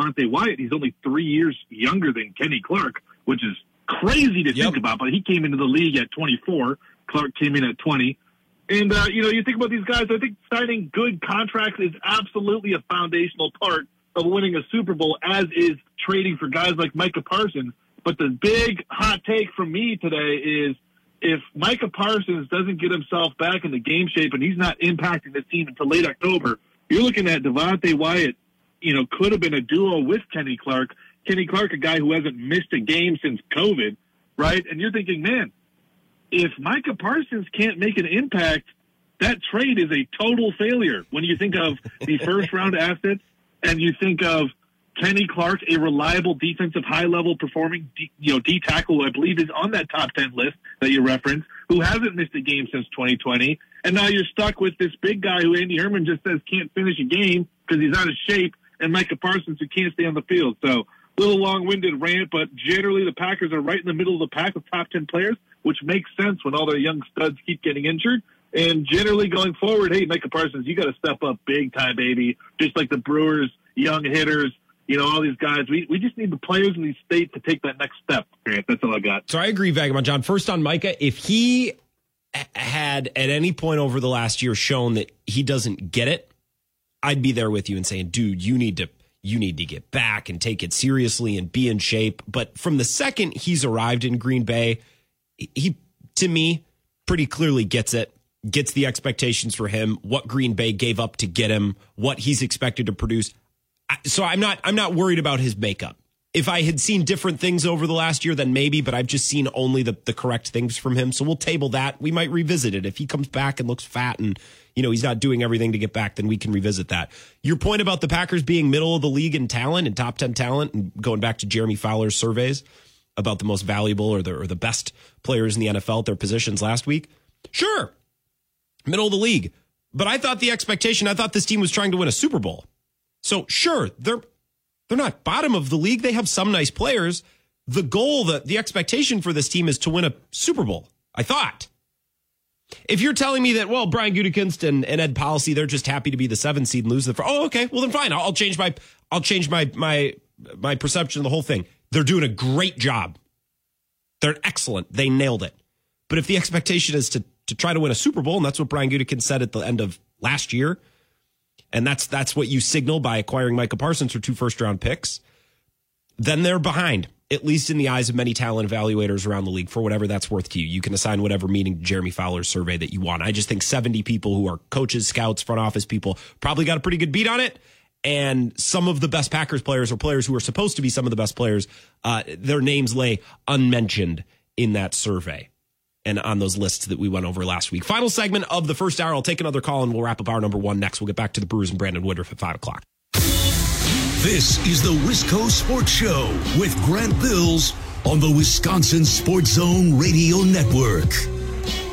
Devontae Wyatt. He's only 3 years younger than Kenny Clark, which is crazy to think about. But he came into the league at 24. Clark came in at 20. And, you think about these guys, I think signing good contracts is absolutely a foundational part of winning a Super Bowl, as is trading for guys like Micah Parsons. But the big hot take from me today is if Micah Parsons doesn't get himself back into game shape and he's not impacting the team until late October, you're looking at Devontae Wyatt, could have been a duo with Kenny Clark. Kenny Clark, a guy who hasn't missed a game since COVID, right? And you're thinking, man, if Micah Parsons can't make an impact, that trade is a total failure. When you think of the first-round assets and you think of Kenny Clark, a reliable defensive, high-level performing D-tackle, who I believe is on that top 10 list that you referenced, who hasn't missed a game since 2020, and now you're stuck with this big guy who Andy Herman just says can't finish a game because he's out of shape, and Micah Parsons who can't stay on the field. So a little long-winded rant, but generally the Packers are right in the middle of the pack with top 10 players, which makes sense when all their young studs keep getting injured. And generally going forward, hey, Micah Parsons, you got to step up big time, baby. Just like the Brewers, young hitters, all these guys. We just need the players in these states to take that next step, Grant. That's all I got. So I agree, Vagabond John. First on Micah, if he had at any point over the last year shown that he doesn't get it, I'd be there with you and saying, dude, you need to get back and take it seriously and be in shape. But from the second he's arrived in Green Bay, he, to me, pretty clearly gets it, gets the expectations for him, what Green Bay gave up to get him, what he's expected to produce. So I'm not worried about his makeup. If I had seen different things over the last year, then maybe, but I've just seen only the correct things from him. So we'll table that. We might revisit it. If he comes back and looks fat and, he's not doing everything to get back, then we can revisit that. Your point about the Packers being middle of the league in talent and top 10 talent, and going back to Jeremy Fowler's surveys about the most valuable or the best players in the NFL at their positions last week. Sure, middle of the league. But I thought this team was trying to win a Super Bowl. So sure, they're not bottom of the league. They have some nice players. The goal, the expectation for this team is to win a Super Bowl, I thought. If you're telling me that, well, Brian Gutekunst and Ed Policy, they're just happy to be the 7th seed and lose okay, well then fine. I'll change my perception of the whole thing. They're doing a great job. They're excellent. They nailed it. But if the expectation is to try to win a Super Bowl, and that's what Brian Gutekunst said at the end of last year, and that's what you signal by acquiring Micah Parsons for 2 first-round picks, then they're behind, at least in the eyes of many talent evaluators around the league, for whatever that's worth to you. You can assign whatever meaning to Jeremy Fowler's survey that you want. I just think 70 people who are coaches, scouts, front office people probably got a pretty good beat on it. And some of the best Packers players, or players who are supposed to be some of the best players, their names lay unmentioned in that survey and on those lists that we went over last week. Final segment of the first hour. I'll take another call and we'll wrap up hour number 1 next. We'll get back to the Brewers and Brandon Woodruff at 5 o'clock. This is the Wisco Sports Show with Grant Bills on the Wisconsin Sports Zone Radio Network.